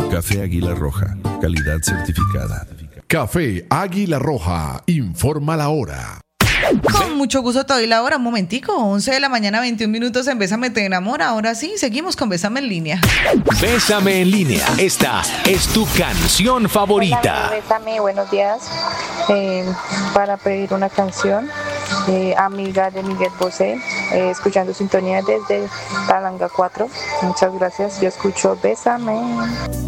Café Águila Roja, calidad certificada. Café Águila Roja, informa la hora. Con mucho gusto te doy la hora, un momentico, 11 de la mañana, 21 minutos en Bésame Te Enamora. Ahora sí, seguimos con Bésame en Línea. Bésame en Línea, esta es tu canción favorita. Hola, Bésame, buenos días. Para pedir una canción, Amiga de Miguel Bosé, escuchando sintonía desde Talanga 4. Muchas gracias, yo escucho Bésame.